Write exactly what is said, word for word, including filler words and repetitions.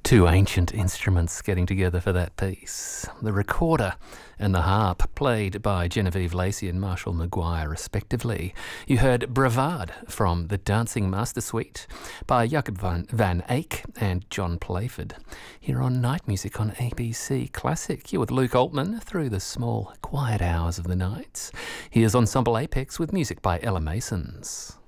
Two ancient instruments getting together for that piece. The recorder and the harp, played by Genevieve Lacey and Marshall Maguire respectively. You heard Bravade from the Dancing Master Suite by Jacob van, van Eyck and John Playford. Here on Night Music on A B C Classic, you're with Luke Altman through the small, quiet hours of the night. Here's Ensemble Apex with music by Ella Masons.